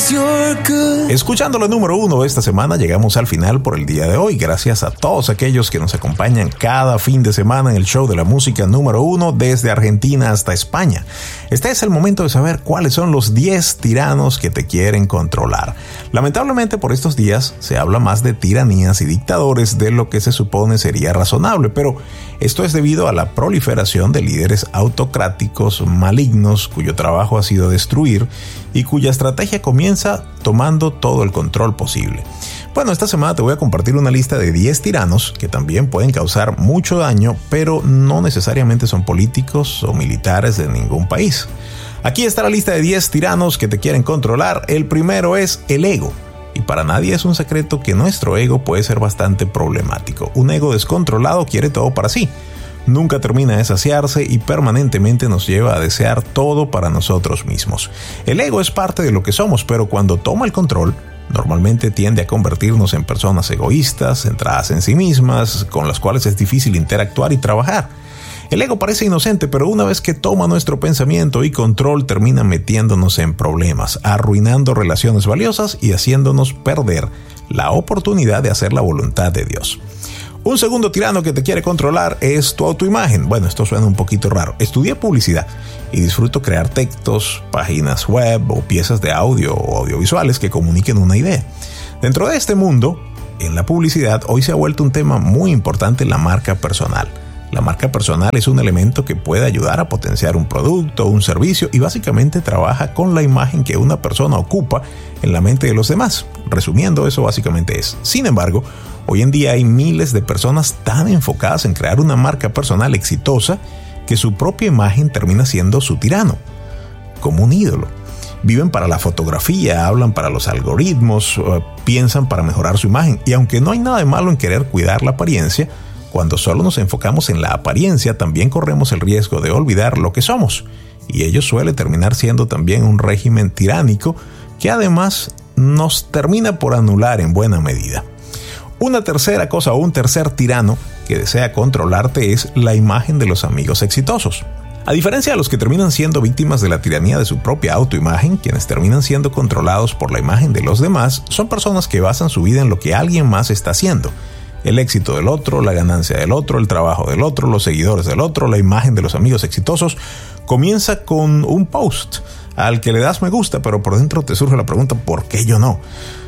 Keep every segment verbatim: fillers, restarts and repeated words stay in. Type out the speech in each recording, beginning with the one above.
Escuchando la número uno esta semana, llegamos al final por el día de hoy. Gracias a todos aquellos que nos acompañan cada fin de semana en el show de la música número uno desde Argentina hasta España. Este es el momento de saber cuáles son los diez tiranos que te quieren controlar. Lamentablemente por estos días se habla más de tiranías y dictadores de lo que se supone sería razonable, pero esto es debido a la proliferación de líderes autocráticos malignos cuyo trabajo ha sido destruir y cuya estrategia comienza tomando todo el control posible. Bueno, esta semana te voy a compartir una lista de diez tiranos que también pueden causar mucho daño, pero no necesariamente son políticos o militares de ningún país. Aquí está la lista de diez tiranos que te quieren controlar. El primero es el ego. Y para nadie es un secreto que nuestro ego puede ser bastante problemático. Un ego descontrolado quiere todo para sí. Nunca termina de saciarse y permanentemente nos lleva a desear todo para nosotros mismos. El ego es parte de lo que somos, pero cuando toma el control, normalmente tiende a convertirnos en personas egoístas, centradas en sí mismas, con las cuales es difícil interactuar y trabajar. El ego parece inocente, pero una vez que toma nuestro pensamiento y control, termina metiéndonos en problemas, arruinando relaciones valiosas y haciéndonos perder la oportunidad de hacer la voluntad de Dios. Un segundo tirano que te quiere controlar es tu autoimagen. Bueno, esto suena un poquito raro. Estudié publicidad y disfruto crear textos, páginas web o piezas de audio o audiovisuales que comuniquen una idea. Dentro de este mundo, en la publicidad, hoy se ha vuelto un tema muy importante la marca personal. La marca personal es un elemento que puede ayudar a potenciar un producto o un servicio y básicamente trabaja con la imagen que una persona ocupa en la mente de los demás. Resumiendo, eso básicamente es. Sin embargo, hoy en día hay miles de personas tan enfocadas en crear una marca personal exitosa que su propia imagen termina siendo su tirano, como un ídolo. Viven para la fotografía, hablan para los algoritmos, piensan para mejorar su imagen. Y aunque no hay nada de malo en querer cuidar la apariencia, cuando solo nos enfocamos en la apariencia, también corremos el riesgo de olvidar lo que somos. Y ello suele terminar siendo también un régimen tiránico que además nos termina por anular en buena medida. Una tercera cosa o un tercer tirano que desea controlarte es la imagen de los amigos exitosos. A diferencia de los que terminan siendo víctimas de la tiranía de su propia autoimagen, quienes terminan siendo controlados por la imagen de los demás son personas que basan su vida en lo que alguien más está haciendo. El éxito del otro, la ganancia del otro, el trabajo del otro, los seguidores del otro, la imagen de los amigos exitosos, comienza con un post al que le das me gusta, pero por dentro te surge la pregunta ¿por qué yo no?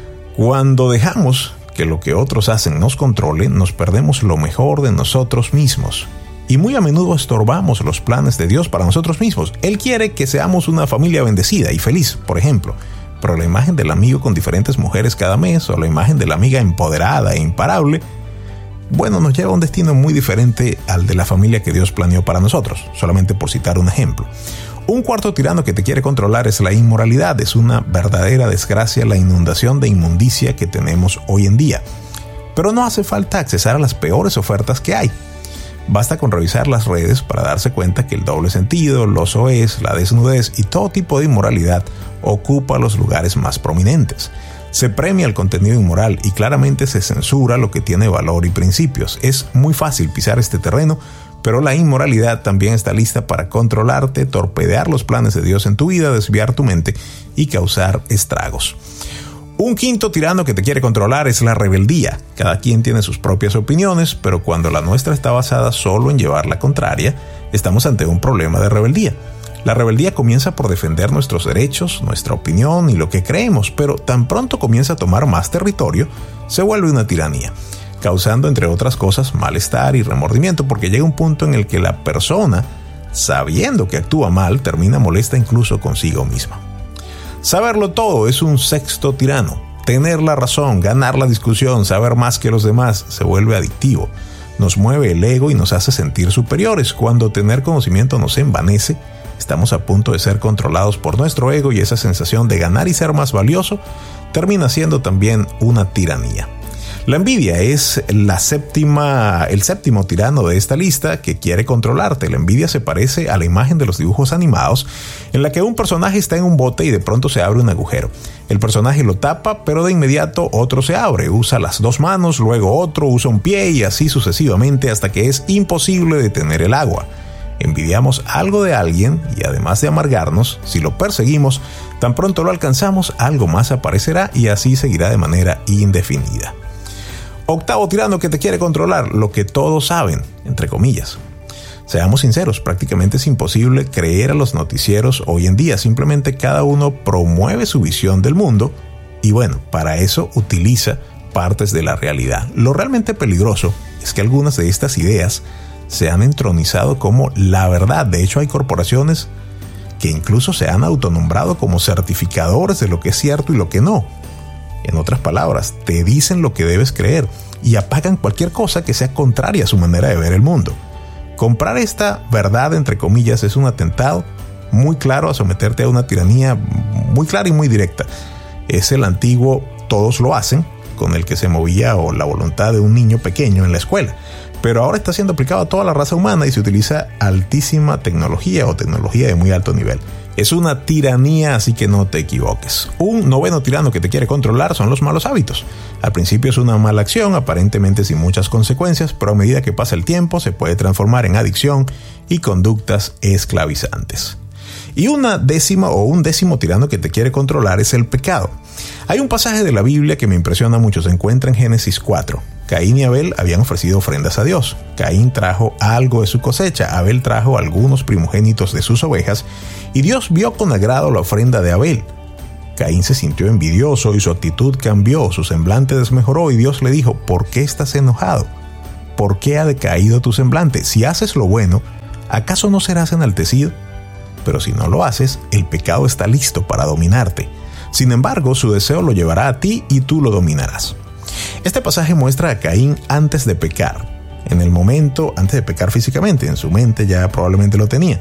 Cuando dejamos que lo que otros hacen nos controle, nos perdemos lo mejor de nosotros mismos. Y muy a menudo estorbamos los planes de Dios para nosotros mismos. Él quiere que seamos una familia bendecida y feliz, por ejemplo. Pero la imagen del amigo con diferentes mujeres cada mes o la imagen de la amiga empoderada e imparable, bueno, nos lleva a un destino muy diferente al de la familia que Dios planeó para nosotros, solamente por citar un ejemplo. Un cuarto tirano que te quiere controlar es la inmoralidad. Es una verdadera desgracia la inundación de inmundicia que tenemos hoy en día. Pero no hace falta accesar a las peores ofertas que hay. Basta con revisar las redes para darse cuenta que el doble sentido, los soez, la desnudez y todo tipo de inmoralidad ocupa los lugares más prominentes. Se premia el contenido inmoral y claramente se censura lo que tiene valor y principios. Es muy fácil pisar este terreno, pero la inmoralidad también está lista para controlarte, torpedear los planes de Dios en tu vida, desviar tu mente y causar estragos. Un quinto tirano que te quiere controlar es la rebeldía. Cada quien tiene sus propias opiniones, pero cuando la nuestra está basada solo en llevar la contraria, estamos ante un problema de rebeldía. La rebeldía comienza por defender nuestros derechos, nuestra opinión y lo que creemos, pero tan pronto comienza a tomar más territorio, se vuelve una tiranía, causando entre otras cosas malestar y remordimiento, porque llega un punto en el que la persona, sabiendo que actúa mal, termina molesta incluso consigo misma. Saberlo todo es un sexto tirano. Tener la razón, ganar la discusión, saber más que los demás se vuelve adictivo. Nos mueve el ego y nos hace sentir superiores. Cuando tener conocimiento nos envanece, estamos a punto de ser controlados por nuestro ego y esa sensación de ganar y ser más valioso termina siendo también una tiranía. La envidia es la séptima, el séptimo tirano de esta lista que quiere controlarte. La envidia se parece a la imagen de los dibujos animados en la que un personaje está en un bote y de pronto se abre un agujero. El personaje lo tapa, pero de inmediato otro se abre. Usa las dos manos, luego otro usa un pie y así sucesivamente hasta que es imposible detener el agua. Envidiamos algo de alguien y además de amargarnos, si lo perseguimos, tan pronto lo alcanzamos, algo más aparecerá y así seguirá de manera indefinida. Octavo tirano que te quiere controlar, lo que todos saben, entre comillas. Seamos sinceros, prácticamente es imposible creer a los noticieros hoy en día. Simplemente cada uno promueve su visión del mundo y bueno, para eso utiliza partes de la realidad. Lo realmente peligroso es que algunas de estas ideas se han entronizado como la verdad. De hecho, hay corporaciones que incluso se han autonombrado como certificadores de lo que es cierto y lo que no. En otras palabras, te dicen lo que debes creer y apagan cualquier cosa que sea contraria a su manera de ver el mundo. Comprar esta verdad, entre comillas, es un atentado muy claro a someterte a una tiranía muy clara y muy directa. Es el antiguo todos lo hacen, con el que se movía o la voluntad de un niño pequeño en la escuela. Pero ahora está siendo aplicado a toda la raza humana y se utiliza altísima tecnología o tecnología de muy alto nivel. Es una tiranía, así que no te equivoques. Un noveno tirano que te quiere controlar son los malos hábitos. Al principio es una mala acción, aparentemente sin muchas consecuencias, pero a medida que pasa el tiempo se puede transformar en adicción y conductas esclavizantes. Y una décima o un décimo tirano que te quiere controlar es el pecado. Hay un pasaje de la Biblia que me impresiona mucho, se encuentra en Génesis cuatro. Caín y Abel habían ofrecido ofrendas a Dios. Caín trajo algo de su cosecha, Abel trajo algunos primogénitos de sus ovejas, y Dios vio con agrado la ofrenda de Abel. Caín se sintió envidioso y su actitud cambió, su semblante desmejoró y Dios le dijo: ¿por qué estás enojado? ¿Por qué ha decaído tu semblante? Si haces lo bueno, ¿acaso no serás enaltecido? Pero si no lo haces, el pecado está listo para dominarte. Sin embargo, su deseo lo llevará a ti y tú lo dominarás. Este pasaje muestra a Caín antes de pecar. En el momento, antes de pecar físicamente, en su mente ya probablemente lo tenía.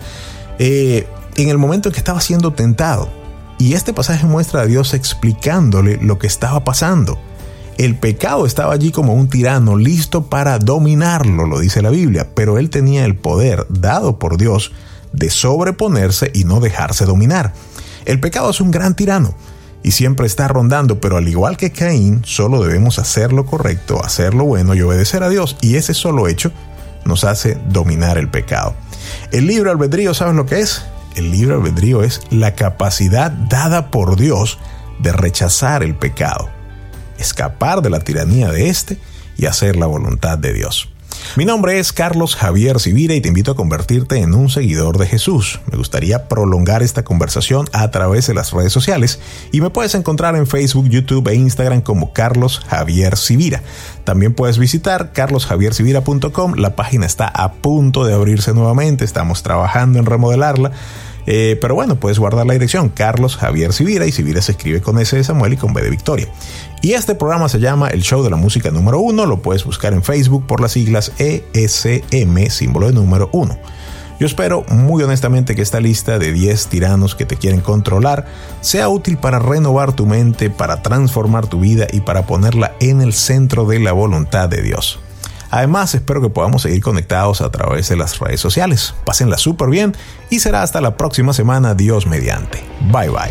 Eh, en el momento en que estaba siendo tentado. Y este pasaje muestra a Dios explicándole lo que estaba pasando. El pecado estaba allí como un tirano listo para dominarlo, lo dice la Biblia, pero él tenía el poder dado por Dios de sobreponerse y no dejarse dominar. El pecado es un gran tirano y siempre está rondando, pero al igual que Caín, solo debemos hacer lo correcto, hacer lo bueno y obedecer a Dios, y ese solo hecho nos hace dominar el pecado. El libre albedrío, ¿sabes lo que es? El libre albedrío es la capacidad dada por Dios de rechazar el pecado, escapar de la tiranía de este y hacer la voluntad de Dios. Mi nombre es Carlos Javier Sivira y te invito a convertirte en un seguidor de Jesús. Me gustaría prolongar esta conversación a través de las redes sociales y me puedes encontrar en Facebook, YouTube e Instagram como Carlos Javier Sivira. También puedes visitar carlos javier sivira punto com. La página está a punto de abrirse nuevamente, estamos trabajando en remodelarla. Eh, pero bueno, puedes guardar la dirección Carlos Javier Sivira, y Sivira se escribe con S de Samuel y con B de Victoria. Y este programa se llama El Show de la Música número uno, lo puedes buscar en Facebook por las siglas E S M, símbolo de número uno. Yo espero muy honestamente que esta lista de diez tiranos que te quieren controlar sea útil para renovar tu mente, para transformar tu vida y para ponerla en el centro de la voluntad de Dios. Además, espero que podamos seguir conectados a través de las redes sociales. Pásenla súper bien y será hasta la próxima semana, Dios mediante. Bye bye.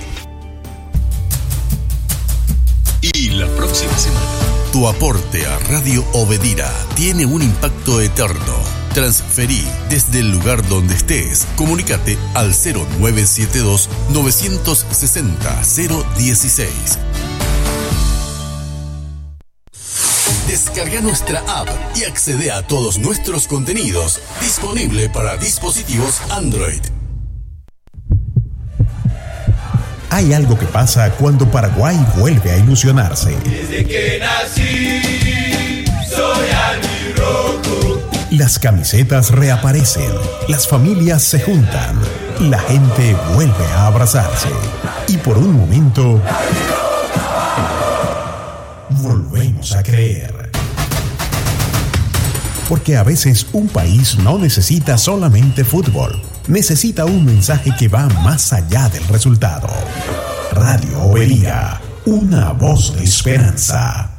Y la próxima semana, tu aporte a Radio Obedira tiene un impacto eterno. Transferí desde el lugar donde estés. Comunícate al cero nueve siete dos, nueve seis cero, cero uno seis. Descarga nuestra app y accede a todos nuestros contenidos, disponible para dispositivos Android. Hay algo que pasa cuando Paraguay vuelve a ilusionarse. Desde que nací, soy albirrojo. Las camisetas reaparecen, las familias se juntan, la gente vuelve a abrazarse. Y por un momento, volvemos a creer. Porque a veces un país no necesita solamente fútbol, necesita un mensaje que va más allá del resultado. Radio Obedira, una voz de esperanza.